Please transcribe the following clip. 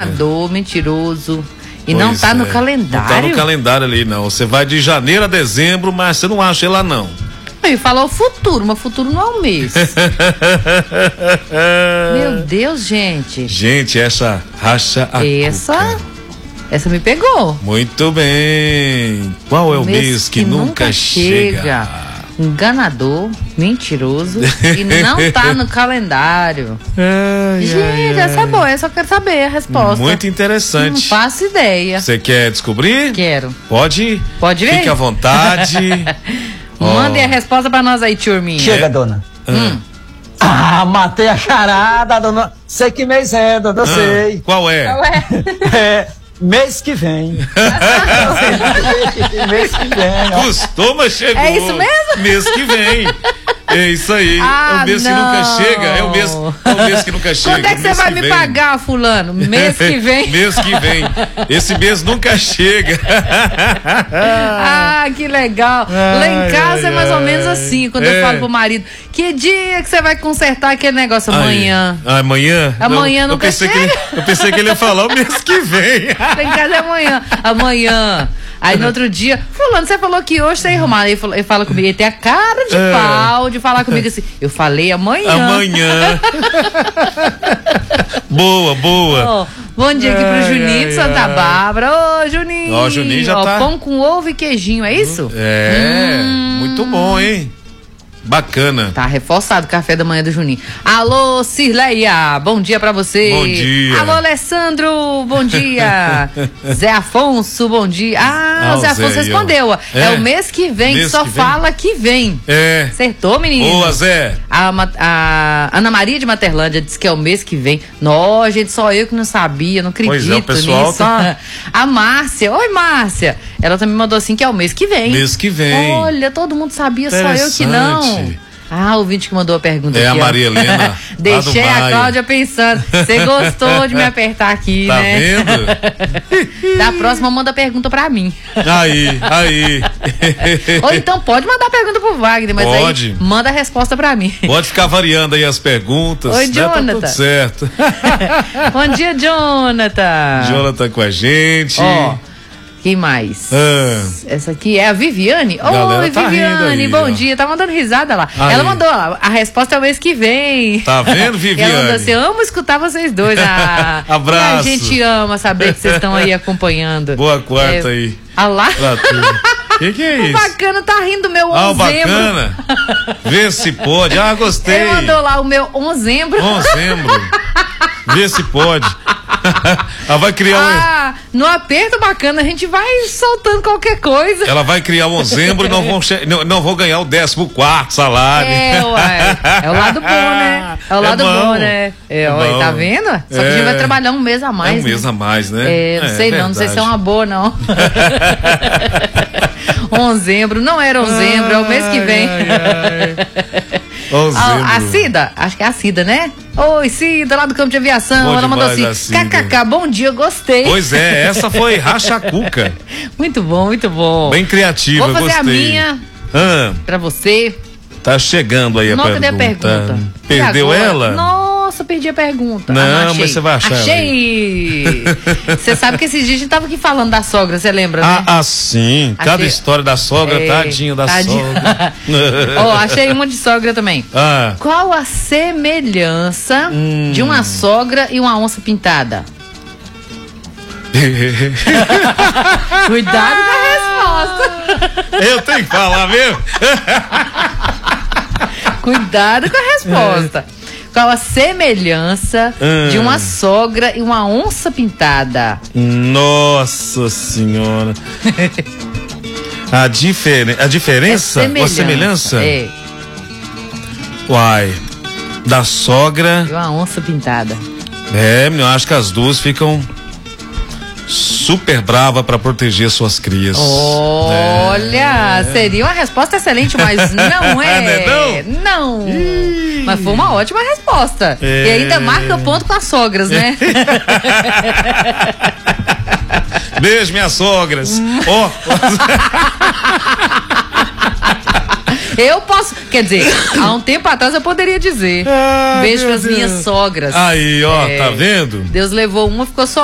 enganador, mentiroso. E pois não tá no calendário. Não tá no calendário ali, não. Você vai de janeiro a dezembro, mas você não acha ele lá, não. Ele falou o futuro, mas futuro não é um mês. Meu Deus, gente. Gente, essa racha a cuca. Essa me pegou. Muito bem. Qual é o mês que nunca chega? Enganador, mentiroso e não tá no calendário. Gente, essa é boa, eu só quero saber a resposta. Muito interessante. Não faço ideia. Você quer descobrir? Quero. Pode ver? Fique à vontade. Mandem a resposta pra nós aí, turminha. Chega, dona. Matei a charada, dona. Sei que mês é, dona, eu sei. Qual é? Mês que vem. Mês que vem. Costuma chegar. É isso mesmo? Mês que vem. É isso aí. É o mês que nunca chega. É o mês que nunca chega. Quando é que você vai me pagar, fulano? Mês que vem. Mês que vem. Esse mês nunca chega. Que legal. Lá em casa é mais ou menos assim. Quando eu falo pro marido, que dia que você vai consertar aquele negócio? Amanhã. Amanhã? Amanhã nunca chega. Eu pensei que ele ia falar o mês que vem. Lá em casa é amanhã. Amanhã. Aí no outro dia, fulano, você falou que hoje você ia arrumar. Ele fala comigo, ele tem a cara de pau de falar comigo assim. Eu falei amanhã. Amanhã. Boa. Bom dia aqui pro Juninho de Santa Bárbara. Ô, Juninho. Ó, Juninho já tá. Pão com ovo e queijinho, é isso? Muito bom, hein? Bacana. Tá reforçado o café da manhã do Juninho. Alô, Cirleia, bom dia pra você. Bom dia. Alô, Alessandro, bom dia. Zé Afonso, bom dia. O Zé Afonso respondeu. É o mês que vem, só fala que vem. Acertou, menino? Boa, Zé. A Ana Maria de Materlândia disse que é o mês que vem. Nossa, gente, só eu que não sabia, não acredito pois é, o pessoal nisso. Tá... A Márcia, oi Márcia, ela também mandou assim que é o mês que vem. Mês que vem. Olha, todo mundo sabia, só eu que não. O ouvinte que mandou a pergunta aqui. A Maria Helena. Deixei a Cláudia pensando. Você gostou de me apertar aqui, tá né? Vendo? Da próxima, manda a pergunta pra mim. Aí. Ou então pode mandar a pergunta pro Wagner, mas pode. Aí manda a resposta pra mim. Pode ficar variando aí as perguntas. Oi, Jonathan. Tá tudo certo. Bom dia, Jonathan. Jonathan com a gente. Quem mais? Essa aqui é a Viviane. Oi, tá Viviane, aí, bom dia. Tá mandando risada lá. Aí. Ela mandou, a resposta é o mês que vem. Tá vendo, Viviane? Ela mandou assim, eu amo escutar vocês dois. Abraço. A gente ama saber que vocês estão aí acompanhando. Boa quarta aí. Lá. Que é isso? O bacana tá rindo do meu onzembro. Bacana. Vê se pode. Gostei. Ele mandou lá o meu onzembro. Vê se pode. Ela vai criar no aperto bacana a gente vai soltando qualquer coisa. Ela vai criar um onzembro e não vão ganhar o 14º salário. É o lado bom, né? É o lado bom, né? Bom. Tá vendo? Só que a gente vai trabalhar um mês a mais. Um mês a mais, né? Não sei não sei se é uma boa, não. Onzembro, não era onzembro, é o mês que vem. A Cida, acho que é a Cida, né? Oi, Cida, lá do campo de aviação. Ela mandou assim, kkk, bom dia, gostei. Pois é, essa foi racha cuca. Muito bom, muito bom. Bem criativa, gostei. Vou fazer gostei. A minha pra você. Tá chegando aí a pergunta. Cadê a pergunta? Perdeu ela? Nossa, perdi a pergunta. Não, mas você vai achar. Achei! Você sabe que esses dias a gente tava aqui falando da sogra, você lembra, né? Sim. Cada história da sogra, tadinho da sogra. Achei uma de sogra também. Qual a semelhança de uma sogra e uma onça pintada? Cuidado com a resposta. Eu tenho que falar mesmo? Cuidado com a resposta. Qual a semelhança de uma sogra e uma onça pintada? Nossa senhora. A diferença? Ou a semelhança? Uai. Da sogra e uma onça pintada. Eu acho que as duas ficam super brava para proteger suas crias. Olha, seria uma resposta excelente, mas não é. Não. Mas foi uma ótima resposta. E ainda marca ponto com as sogras, né? Beijo, minhas sogras. Eu posso, quer dizer, há um tempo atrás eu poderia dizer. Beijo pras minhas sogras. Aí, tá vendo? Deus levou uma, ficou só